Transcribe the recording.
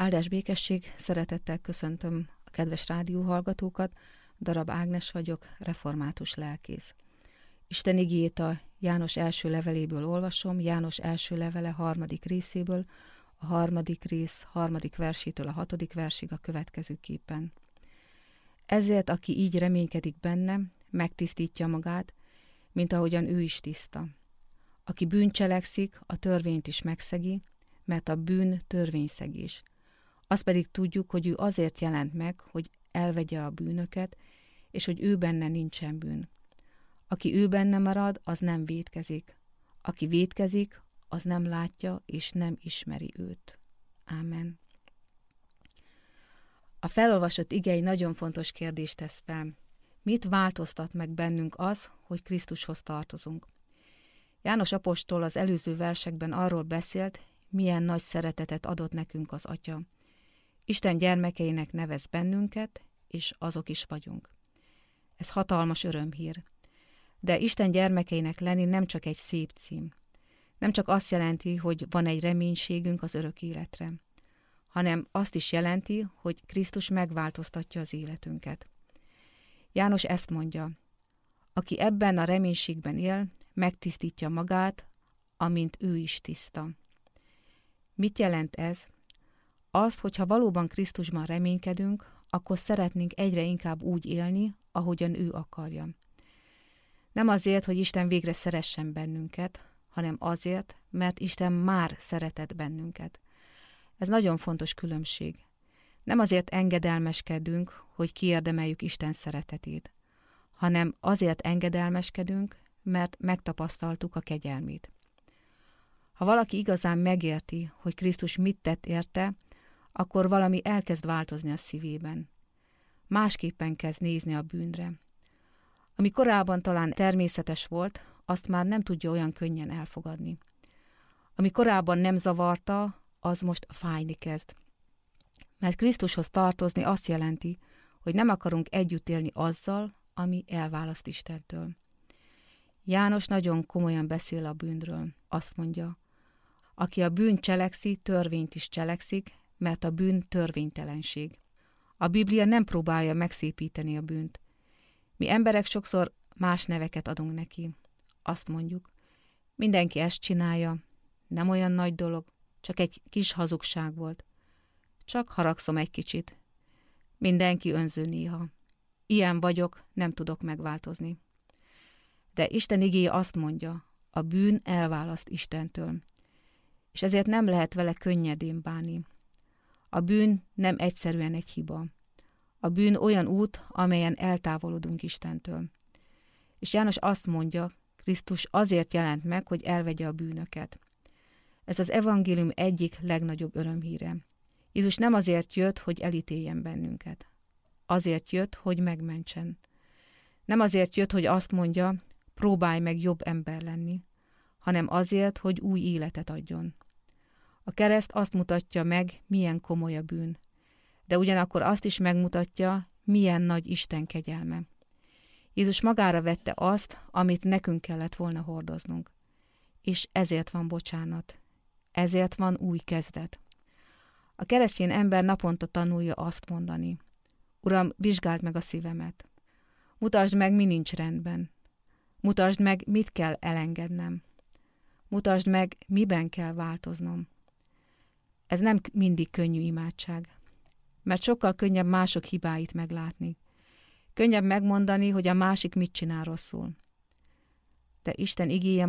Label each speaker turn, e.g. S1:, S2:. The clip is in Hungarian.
S1: Áldás békesség, szeretettel köszöntöm a kedves rádióhallgatókat, Darab Ágnes vagyok, református lelkész. Isten igéjét a János első leveléből olvasom, János első levele 3. részéből, a 3. rész 3. versétől a 6. versig a következőképpen. Ezért, aki így reménykedik benne, megtisztítja magát, mint ahogyan ő is tiszta. Aki bűncselekszik, a törvényt is megszegi, mert a bűn törvényszegés. Azt pedig tudjuk, hogy ő azért jelent meg, hogy elvegye a bűnöket, és hogy ő benne nincsen bűn. Aki ő benne marad, az nem vétkezik. Aki vétkezik, az nem látja, és nem ismeri őt. Ámen. A felolvasott igei nagyon fontos kérdést tesz fel. Mit változtat meg bennünk az, hogy Krisztushoz tartozunk? János apostol az előző versekben arról beszélt, milyen nagy szeretetet adott nekünk az Atya. Isten gyermekeinek nevez bennünket, és azok is vagyunk. Ez hatalmas örömhír. De Isten gyermekeinek lenni nem csak egy szép cím. Nem csak azt jelenti, hogy van egy reménységünk az örök életre, hanem azt is jelenti, hogy Krisztus megváltoztatja az életünket. János ezt mondja: aki ebben a reménységben él, megtisztítja magát, amint ő is tiszta. Mit jelent ez? Azt, hogyha valóban Krisztusban reménykedünk, akkor szeretnénk egyre inkább úgy élni, ahogyan ő akarja. Nem azért, hogy Isten végre szeressen bennünket, hanem azért, mert Isten már szeretett bennünket. Ez nagyon fontos különbség. Nem azért engedelmeskedünk, hogy kiérdemeljük Isten szeretetét, hanem azért engedelmeskedünk, mert megtapasztaltuk a kegyelmét. Ha valaki igazán megérti, hogy Krisztus mit tett érte, akkor valami elkezd változni a szívében. Másképpen kezd nézni a bűnre. Ami korábban talán természetes volt, azt már nem tudja olyan könnyen elfogadni. Ami korábban nem zavarta, az most fájni kezd. Mert Krisztushoz tartozni azt jelenti, hogy nem akarunk együtt élni azzal, ami elválaszt Istentől. János nagyon komolyan beszél a bűnről. Azt mondja: aki a bűn cselekszi, törvényt is cselekszik, mert a bűn törvénytelenség. A Biblia nem próbálja megszépíteni a bűnt. Mi emberek sokszor más neveket adunk neki. Azt mondjuk: mindenki ezt csinálja, nem olyan nagy dolog, csak egy kis hazugság volt. Csak haragszom egy kicsit. Mindenki önző néha. Ilyen vagyok, nem tudok megváltozni. De Isten igéje azt mondja: a bűn elválaszt Istentől, és ezért nem lehet vele könnyedén bánni. A bűn nem egyszerűen egy hiba. A bűn olyan út, amelyen eltávolodunk Istentől. És János azt mondja, Krisztus azért jelent meg, hogy elvegye a bűnöket. Ez az evangélium egyik legnagyobb örömhíre. Jézus nem azért jött, hogy elítéljen bennünket. Azért jött, hogy megmentsen. Nem azért jött, hogy azt mondja, próbálj meg jobb ember lenni, hanem azért, hogy új életet adjon. A kereszt azt mutatja meg, milyen komoly a bűn, de ugyanakkor azt is megmutatja, milyen nagy Isten kegyelme. Jézus magára vette azt, amit nekünk kellett volna hordoznunk. És ezért van bocsánat. Ezért van új kezdet. A keresztény ember naponta tanulja azt mondani: Uram, vizsgáld meg a szívemet. Mutasd meg, mi nincs rendben. Mutasd meg, mit kell elengednem. Mutasd meg, miben kell változnom. Ez nem mindig könnyű imádság, mert sokkal könnyebb mások hibáit meglátni. Könnyebb megmondani, hogy a másik mit csinál rosszul. De Isten igéje